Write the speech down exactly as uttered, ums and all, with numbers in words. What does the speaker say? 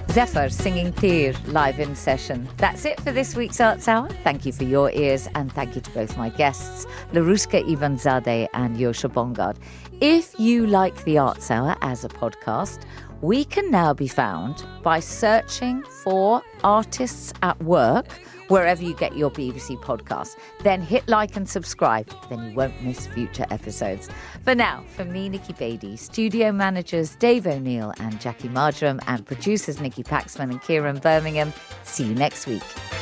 Zephyr singing Tir live in session. That's it for this week's Arts Hour. Thank you for your ears and thank you to both my guests, Laruska Ivanzadeh and Yosha Bongard. If you like the Arts Hour as a podcast, we can now be found by searching for Artists at Work wherever you get your B B C podcast. Then hit like and subscribe, then you won't miss future episodes. For now, from me, Nikki Beattie, studio managers Dave O'Neill and Jackie Marjoram, and producers Nikki Paxman and Kieran Birmingham, see you next week.